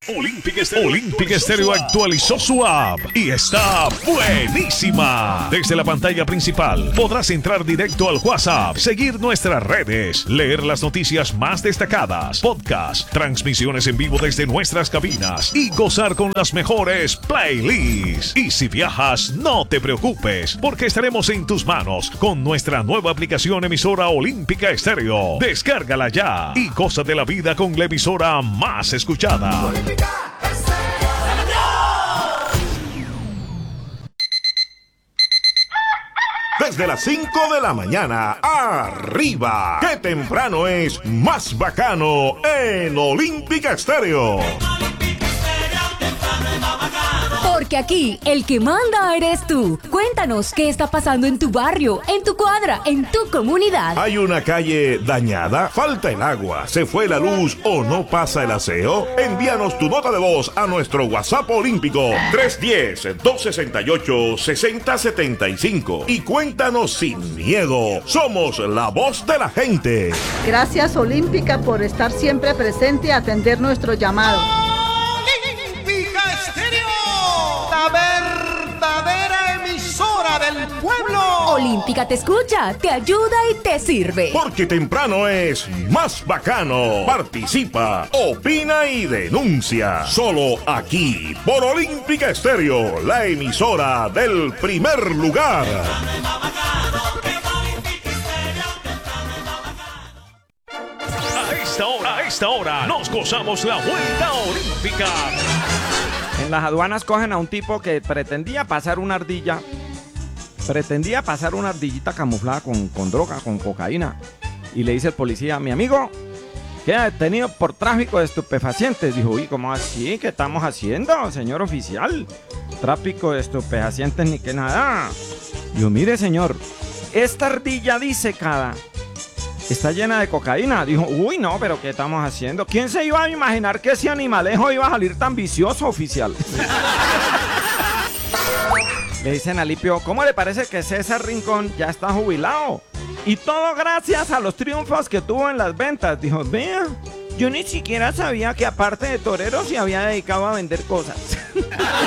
Olímpica Estéreo actualizó su app y está buenísima. Desde la pantalla principal podrás entrar directo al WhatsApp, seguir nuestras redes, leer las noticias más destacadas, podcasts, transmisiones en vivo desde nuestras cabinas y gozar con las mejores playlists. Y si viajas, no te preocupes, porque estaremos en tus manos con nuestra nueva aplicación emisora Olímpica Estéreo. Descárgala ya y goza de la vida con la emisora más escuchada. Desde las 5 de la mañana, arriba. ¡Qué temprano es más bacano en Olímpica Estéreo! Porque aquí el que manda eres tú. Cuéntanos qué está pasando en tu barrio, en tu cuadra, en tu comunidad. ¿Hay una calle dañada? ¿Falta el agua? ¿Se fue la luz o no pasa el aseo? Envíanos tu nota de voz a nuestro WhatsApp olímpico 310-268-6075 y cuéntanos sin miedo. Somos la voz de la gente. Gracias Olímpica por estar siempre presente y atender nuestro llamado. La verdadera emisora del pueblo. Olímpica te escucha, te ayuda y te sirve. Porque temprano es más bacano. Participa, opina y denuncia. Solo aquí, por Olímpica Estéreo, la emisora del primer lugar. A esta hora, nos gozamos la vuelta olímpica. En las aduanas cogen a un tipo que pretendía pasar una ardillita camuflada con droga, con cocaína. Y le dice el policía: mi amigo, queda detenido por tráfico de estupefacientes. Dijo: uy, ¿cómo así? ¿Qué estamos haciendo, señor oficial? Tráfico de estupefacientes ni que nada. Dijo: mire, señor, esta ardilla disecada está llena de cocaína. Dijo: uy, no, pero ¿qué estamos haciendo? ¿Quién se iba a imaginar que ese animalejo iba a salir tan vicioso, oficial? Le dicen a Lipio: ¿cómo le parece que César Rincón ya está jubilado? Y todo gracias a los triunfos que tuvo en las ventas. Dijo: vea, yo ni siquiera sabía que aparte de torero se había dedicado a vender cosas.